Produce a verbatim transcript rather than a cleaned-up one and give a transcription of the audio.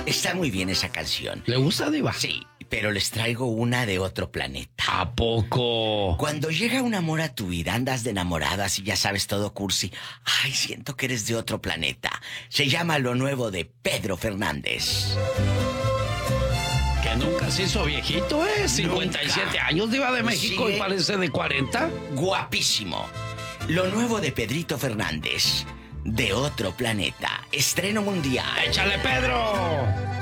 Está muy bien esa canción. ¿Le gusta, Diva? Sí, pero les traigo una de otro planeta. ¿A poco? Cuando llega un amor a tu vida, andas de enamorada, así ya sabes todo cursi. Ay, siento que eres de otro planeta. Se llama Lo Nuevo de Pedro Fernández. Que nunca se hizo viejito, ¿eh? cincuenta y siete Nunca. años, Diva de México, Sí. y parece de cuarenta. Guapísimo. Lo Nuevo de Pedrito Fernández. De otro planeta. Estreno mundial. ¡Échale, Pedro!